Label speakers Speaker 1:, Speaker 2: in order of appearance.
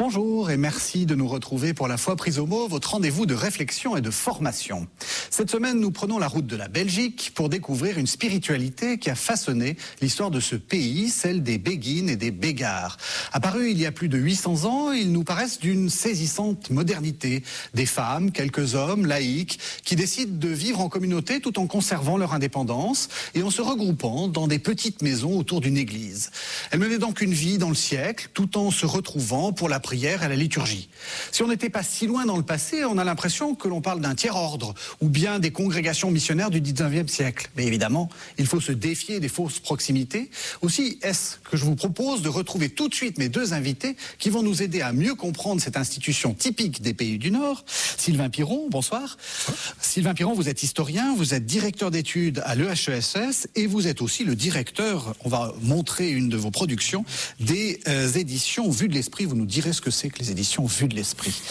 Speaker 1: Bonjour et merci de nous retrouver pour La Foi prise au mot, votre rendez-vous de réflexion et de formation. Cette semaine, nous prenons la route de la Belgique pour découvrir une spiritualité qui a façonné l'histoire de ce pays, celle des Béguines et des Bégards. Apparus il y a plus de 800 ans, ils nous paraissent d'une saisissante modernité. Des femmes, quelques hommes, laïcs, qui décident de vivre en communauté tout en conservant leur indépendance et en se regroupant dans des petites maisons autour d'une église. Elles menaient donc une vie dans le siècle, tout en se retrouvant pour la prière et la liturgie. Si on n'était pas si loin dans le passé, on a l'impression que l'on parle d'un tiers-ordre ou bien des congrégations missionnaires du 19e siècle. Mais évidemment, il faut se défier des fausses proximités. Aussi, est-ce que je vous propose de retrouver tout de suite mes deux invités qui vont nous aider à mieux comprendre cette institution typique des pays du Nord. Sylvain Piron, bonsoir. Sylvain Piron, vous êtes historien, vous êtes directeur d'études à l'EHESS et vous êtes aussi le directeur, on va montrer une de vos productions, des éditions Vues de l'Esprit. Vous nous direz ce que c'est que les éditions Vues de l'Esprit.